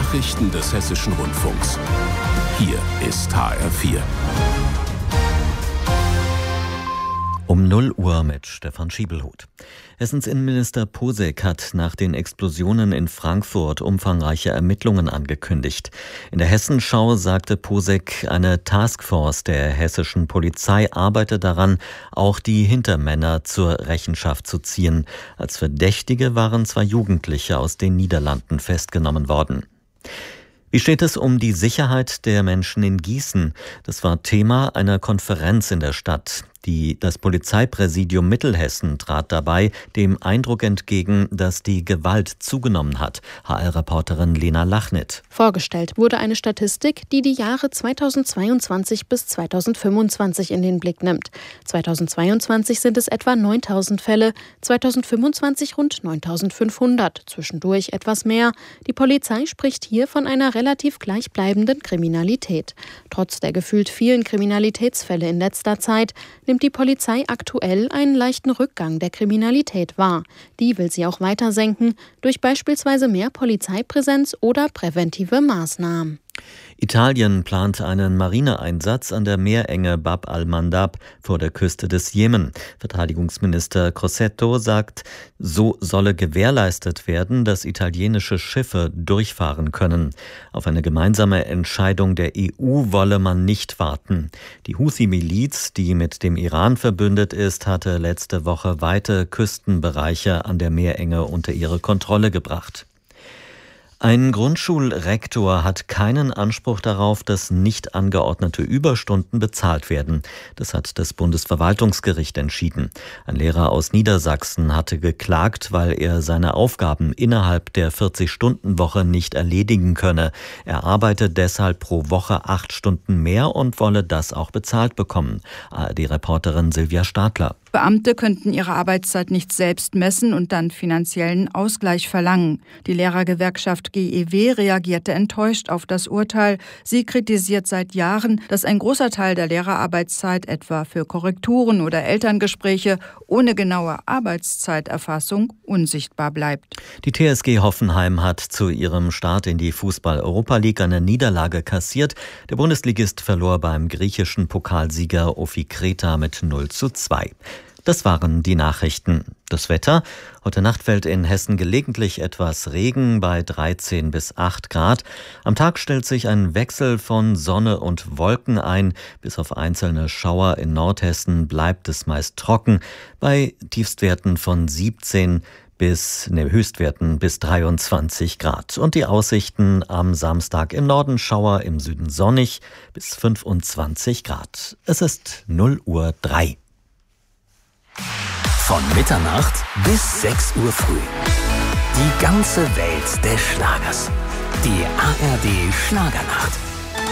Nachrichten des Hessischen Rundfunks. Hier ist HR4. Um 0 Uhr mit Stefan Schiebelhuth. Hessens Innenminister Posek hat nach den Explosionen in Frankfurt umfangreiche Ermittlungen angekündigt. In der Hessenschau sagte Posek, eine Taskforce der hessischen Polizei arbeite daran, auch die Hintermänner zur Rechenschaft zu ziehen. Als Verdächtige waren 2 Jugendliche aus den Niederlanden festgenommen worden. Wie steht es um die Sicherheit der Menschen in Gießen? Das war Thema einer Konferenz in der Stadt. Das Polizeipräsidium Mittelhessen trat dabei dem Eindruck entgegen, dass die Gewalt zugenommen hat. HR-Reporterin Lena Lachnit. Vorgestellt wurde eine Statistik, die die Jahre 2022 bis 2025 in den Blick nimmt. 2022 sind es etwa 9.000 Fälle, 2025 rund 9.500, zwischendurch etwas mehr. Die Polizei spricht hier von einer relativ gleichbleibenden Kriminalität. Trotz der gefühlt vielen Kriminalitätsfälle in letzter Zeit nimmt die Polizei aktuell einen leichten Rückgang der Kriminalität wahr. Die will sie auch weiter senken, durch beispielsweise mehr Polizeipräsenz oder präventive Maßnahmen. Italien plant einen Marineeinsatz an der Meerenge Bab al-Mandab vor der Küste des Jemen. Verteidigungsminister Crosetto sagt, so solle gewährleistet werden, dass italienische Schiffe durchfahren können. Auf eine gemeinsame Entscheidung der EU wolle man nicht warten. Die Houthi-Miliz, die mit dem Iran verbündet ist, hatte letzte Woche weite Küstenbereiche an der Meerenge unter ihre Kontrolle gebracht. Ein Grundschulrektor hat keinen Anspruch darauf, dass nicht angeordnete Überstunden bezahlt werden. Das hat das Bundesverwaltungsgericht entschieden. Ein Lehrer aus Niedersachsen hatte geklagt, weil er seine Aufgaben innerhalb der 40-Stunden-Woche nicht erledigen könne. Er arbeite deshalb pro Woche 8 Stunden mehr und wolle das auch bezahlt bekommen. ARD-Reporterin Silvia Stadler. Beamte könnten ihre Arbeitszeit nicht selbst messen und dann finanziellen Ausgleich verlangen. Die Lehrergewerkschaft GEW reagierte enttäuscht auf das Urteil. Sie kritisiert seit Jahren, dass ein großer Teil der Lehrerarbeitszeit etwa für Korrekturen oder Elterngespräche ohne genaue Arbeitszeiterfassung unsichtbar bleibt. Die TSG Hoffenheim hat zu ihrem Start in die Fußball-Europa League eine Niederlage kassiert. Der Bundesligist verlor beim griechischen Pokalsieger Ofi Kreta mit 0:2. Das waren die Nachrichten. Das Wetter. Heute Nacht fällt in Hessen gelegentlich etwas Regen bei 13 bis 8 Grad. Am Tag stellt sich ein Wechsel von Sonne und Wolken ein. Bis auf einzelne Schauer in Nordhessen bleibt es meist trocken. Bei Tiefstwerten von 17 Höchstwerten bis 23 Grad. Und die Aussichten am Samstag: im Norden Schauer, im Süden sonnig bis 25 Grad. Es ist 0:03. Von Mitternacht bis 6 Uhr früh. Die ganze Welt des Schlagers. Die ARD Schlagernacht.